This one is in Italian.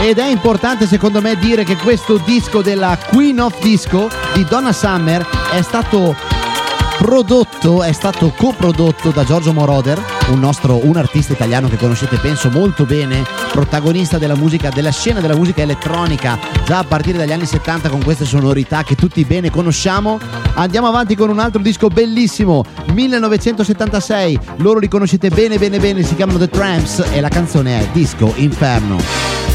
Ed è importante secondo me dire che questo disco della Queen of Disco di Donna Summer è stato coprodotto da Giorgio Moroder, un artista italiano che conoscete penso molto bene, protagonista della scena della musica elettronica già a partire dagli anni 70 con queste sonorità che tutti bene conosciamo. Andiamo avanti con un altro disco bellissimo, 1976, loro li conoscete bene, si chiamano The Tramps e la canzone è Disco Inferno.